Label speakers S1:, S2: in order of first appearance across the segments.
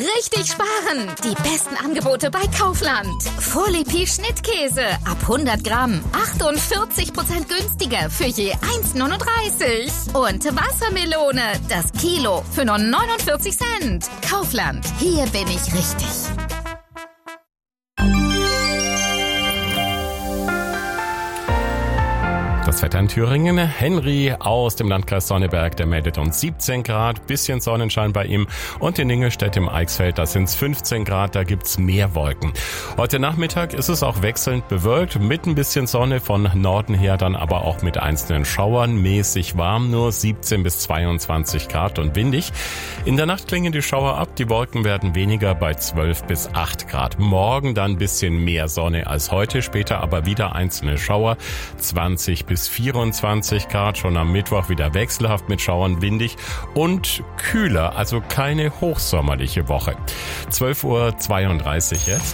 S1: richtig sparen. Die besten Angebote bei Kaufland. Fourlipi Schnittkäse ab 100 Gramm. 48% günstiger für je 1,39. Und Wassermelone, das Kilo für nur 49 Cent. Kaufland, hier bin ich richtig.
S2: Das Wetter in Thüringen. Henry aus dem Landkreis Sonneberg, der meldet uns 17 Grad, bisschen Sonnenschein bei ihm. Und in Ingelstedt im Eichsfeld, da sind's 15 Grad, da gibt's mehr Wolken. Heute Nachmittag ist es auch wechselnd bewölkt, mit ein bisschen Sonne von Norden her, dann aber auch mit einzelnen Schauern. Mäßig warm, nur 17 bis 22 Grad und windig. In der Nacht klingen die Schauer ab, die Wolken werden weniger bei 12 bis 8 Grad. Morgen dann ein bisschen mehr Sonne als heute, später aber wieder einzelne Schauer, 20 bis 24 Grad, schon am Mittwoch wieder wechselhaft mit Schauern, windig und kühler, also keine hochsommerliche Woche. 12:32 Uhr jetzt.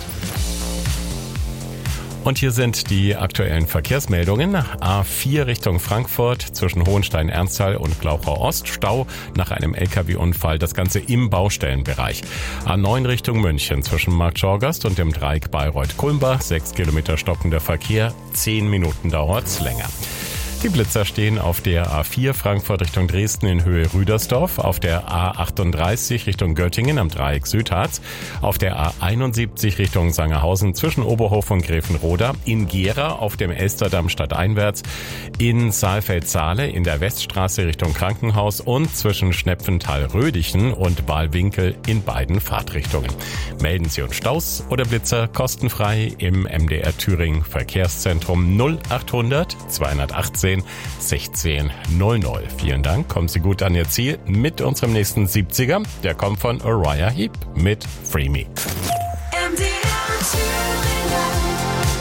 S2: Und hier sind die aktuellen Verkehrsmeldungen. A4 Richtung Frankfurt zwischen Hohenstein-Ernsthal und Glauchau Ost. Stau nach einem LKW-Unfall. Das Ganze im Baustellenbereich. A9 Richtung München zwischen Markt Schorgast und dem Dreieck Bayreuth-Kulmbach. 6 Kilometer stockender Verkehr. 10 Minuten dauert's länger. Die Blitzer stehen auf der A4 Frankfurt Richtung Dresden in Höhe Rüdersdorf, auf der A38 Richtung Göttingen am Dreieck Südharz, auf der A71 Richtung Sangerhausen zwischen Oberhof und Gräfenroda, in Gera auf dem Elsterdamm stadteinwärts, in Saalfeld-Saale in der Weststraße Richtung Krankenhaus und zwischen Schnepfenthal-Rödichen und Wahlwinkel in beiden Fahrtrichtungen. Melden Sie uns Staus oder Blitzer kostenfrei im MDR Thüringen Verkehrszentrum 0800 218 1600. Vielen Dank, kommen Sie gut an Ihr Ziel mit unserem nächsten 70er. Der kommt von Uriah Heep mit Free Me.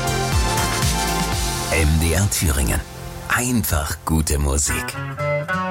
S3: MDR Thüringen. Einfach gute Musik.